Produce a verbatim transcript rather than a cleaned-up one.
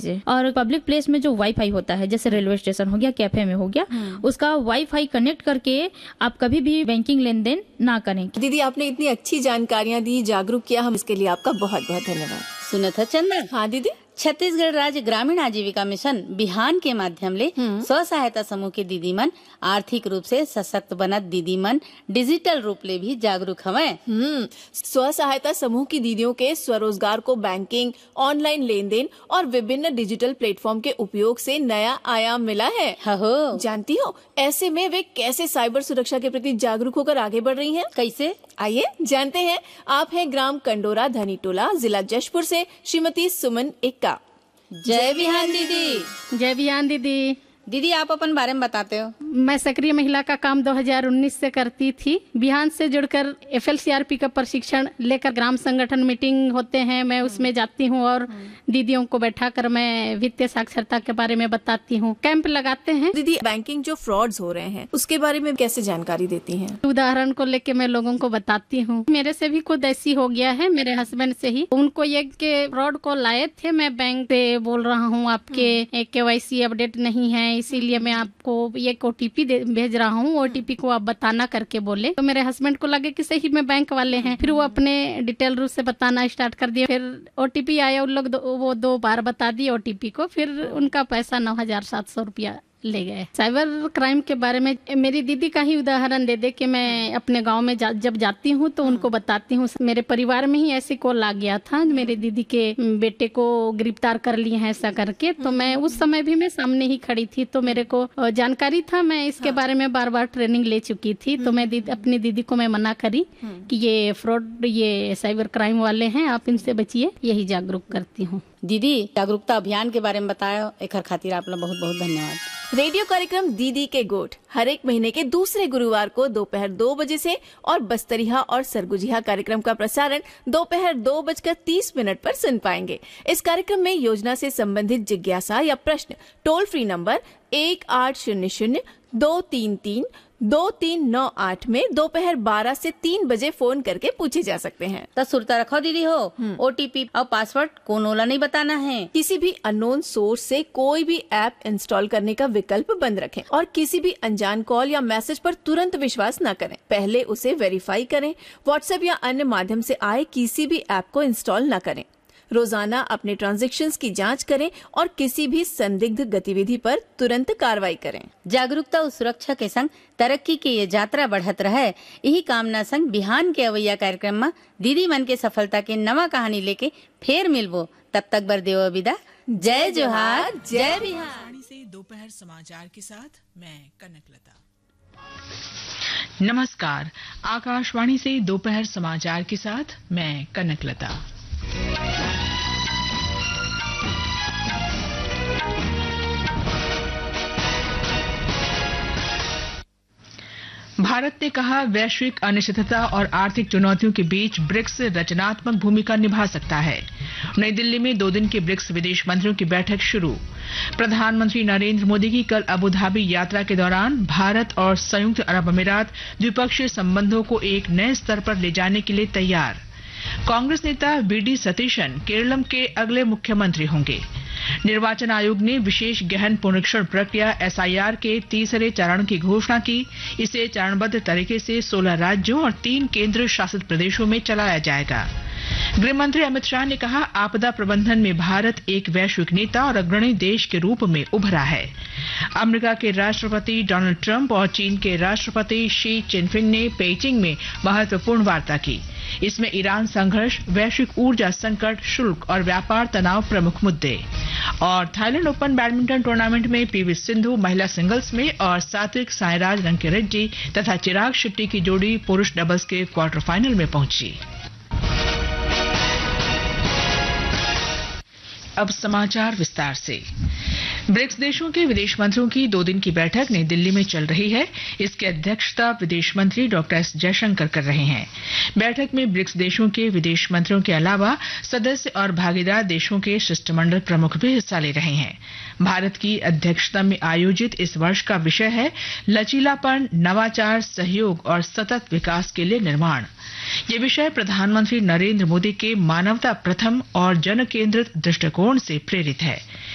लीजिए। और public place में जो वाईफाई होता है, जैसे रेलवे स्टेशन हो गया, कैफे में हो गया, उसका वाईफाई कनेक्ट करके आप कभी भी बैंकिंग लेन देन ना करें। दीदी, आपने इतनी अच्छी जानकारियाँ दी, जागरूक किया, हम इसके लिए आपका बहुत बहुत धन्यवाद। सुना था चंदा? हाँ दीदी। छत्तीसगढ़ राज्य ग्रामीण आजीविका मिशन बिहान के माध्यम ले स्व सहायता समूह के दीदी मन आर्थिक रूप से सशक्त बनत दीदी मन डिजिटल रूप ले भी जागरूक हवय। हम्म स्व सहायता समूह की दीदियों के स्वरोजगार को बैंकिंग, ऑनलाइन लेन देन और विभिन्न डिजिटल प्लेटफॉर्म के उपयोग से नया आयाम मिला है। हो जानती हो, ऐसे में वे कैसे साइबर सुरक्षा के प्रति जागरूक होकर आगे बढ़ रही हैं? कैसे? आइए जानते हैं। आप हैं ग्राम कंडोरा धनीटोला, जिला जशपुर से श्रीमती सुमन एक्का। जय बिहान दीदी। जय बिहान दीदी। दीदी, आप अपन बारे में बताते हो। मैं सक्रिय महिला का काम दो हज़ार उन्नीस से करती थी। बिहान से जुड़कर एफएलसीआरपी का प्रशिक्षण लेकर ग्राम संगठन मीटिंग होते हैं, मैं उसमें जाती हूँ और दीदियों को बैठाकर मैं वित्तीय साक्षरता के बारे में बताती हूँ। कैंप लगाते हैं। दीदी, बैंकिंग जो फ्रॉड्स हो रहे हैं उसके बारे में कैसे जानकारी देती हैं? उदाहरण को लेके मैं लोगों को बताती हूँ। मेरे से भी खुद ऐसी हो गया है, मेरे हस्बैंड से ही। उनको ये के फ्रॉड कॉल आए थे, मैं बैंक से बोल रहा हूँ आपके केवाईसी अपडेट नहीं है, इसीलिए मैं आपको एक ओटीपी भेज रहा हूँ, ओटीपी को आप बताना करके बोले। तो मेरे हस्बैंड को लगे कि सही में बैंक वाले हैं। फिर वो अपने डिटेल रूप से बताना स्टार्ट कर दिए। फिर ओटीपी आया, उन लोग वो दो बार बता दिए ओटीपी को, फिर उनका पैसा नौ हजार सात सौ रुपया ले गए। साइबर क्राइम के बारे में मेरी दीदी का ही उदाहरण दे दे कि मैं अपने गांव में जा, जब जाती हूं तो उनको बताती हूं। मेरे परिवार में ही ऐसे कॉल आ गया था, मेरे दीदी के बेटे को गिरफ्तार कर लिए हैं ऐसा करके। तो मैं उस समय भी मैं सामने ही खड़ी थी, तो मेरे को जानकारी था, मैं इसके बारे में बार बार ट्रेनिंग ले चुकी थी। तो मैं दीदी, अपनी दीदी को मैं मना करी कि ये फ्रॉड, ये साइबर क्राइम वाले हैं, आप इनसे बचिए, यही जागरूक करती हूँ। दीदी, जागरूकता अभियान के बारे में बताया, एक खातिर आप लोग बहुत बहुत धन्यवाद। रेडियो कार्यक्रम दीदी के गोठ हर एक महीने के दूसरे गुरुवार को दोपहर दो बजे से और बस्तरिया और सरगुजिया कार्यक्रम का प्रसारण दोपहर दो बजकर तीस मिनट पर सुन पाएंगे। इस कार्यक्रम में योजना से संबंधित जिज्ञासा या प्रश्न टोल फ्री नंबर एक आठ शून्य शून्य दो तीन तीन दो तीन नौ आठ में दोपहर बारह से तीन बजे फोन करके पूछे जा सकते हैं। तो सुरता रखो दीदी हो, ओटीपी और पासवर्ड कौन ओला नहीं बताना है। किसी भी अननोन सोर्स से कोई भी ऐप इंस्टॉल करने का विकल्प बंद रखें और किसी भी अनजान कॉल या मैसेज पर तुरंत विश्वास न करें, पहले उसे वेरीफाई करें। व्हाट्सएप या अन्य माध्यम से आए किसी भी ऐप को इंस्टॉल न करें। रोजाना अपने ट्रांजैक्शंस की जांच करें और किसी भी संदिग्ध गतिविधि पर तुरंत कार्रवाई करें। जागरूकता और सुरक्षा के संग तरक्की की ये यात्रा बढ़त रहे, यही कामना संग बिहान के अवैया कार्यक्रम में दीदी मन के सफलता के नवा कहानी लेके फिर मिलबो। तब तक बर देव विदा। जय जोहार, जय बिहान। से दोपहर समाचार के साथ मैं कनकलता। नमस्कार, आकाशवाणी से दोपहर समाचार के साथ मैं कनकलता। भारत ने कहा, वैश्विक अनिश्चितता और आर्थिक चुनौतियों के बीच ब्रिक्स रचनात्मक भूमिका निभा सकता है। नई दिल्ली में दो दिन के ब्रिक्स विदेश मंत्रियों की बैठक शुरू। प्रधानमंत्री नरेंद्र मोदी की कल अबू धाबी यात्रा के दौरान भारत और संयुक्त अरब अमीरात द्विपक्षीय संबंधों को एक नए स्तर पर ले जाने के लिए तैयार। कांग्रेस नेता वीडी सतीशन केरलम के अगले मुख्यमंत्री होंगे। निर्वाचन आयोग ने विशेष गहन पुनरीक्षण प्रक्रिया एसआईआर के तीसरे चरण की घोषणा की। इसे चरणबद्ध तरीके से सोलह राज्यों और तीन केंद्र शासित प्रदेशों में चलाया जाएगा। गृह मंत्री अमित शाह ने कहा, आपदा प्रबंधन में भारत एक वैश्विक नेता और अग्रणी देश के रूप में उभरा है। अमेरिका के राष्ट्रपति डोनाल्ड ट्रंप और चीन के राष्ट्रपति शी जिनपिंग ने पेइचिंग में महत्वपूर्ण वार्ता की। इसमें ईरान संघर्ष, वैश्विक ऊर्जा संकट, शुल्क और व्यापार तनाव प्रमुख मुद्दे। और थाईलैंड ओपन बैडमिंटन टूर्नामेंट में पीवी सिंधु महिला सिंगल्स में और सात्विक साईराज रंकीरेड्डी तथा चिराग शेट्टी की जोड़ी पुरुष डबल्स के क्वार्टर फाइनल में पहुंची। अब समाचार विस्तार से। ब्रिक्स देशों के विदेश मंत्रियों की दो दिन की बैठक नई दिल्ली में चल रही है। इसकी अध्यक्षता विदेश मंत्री डॉक्टर एस जयशंकर कर रहे हैं। बैठक में ब्रिक्स देशों के विदेश मंत्रियों के अलावा सदस्य और भागीदार देशों के शिष्टमंडल प्रमुख भी हिस्सा ले रहे हैं। भारत की अध्यक्षता में आयोजित इस वर्ष का विषय है लचीलापन, नवाचार, सहयोग और सतत विकास के लिए निर्माण। ये विषय प्रधानमंत्री नरेंद्र मोदी के मानवता प्रथम और जन केंद्रित दृष्टिकोण से प्रेरित है।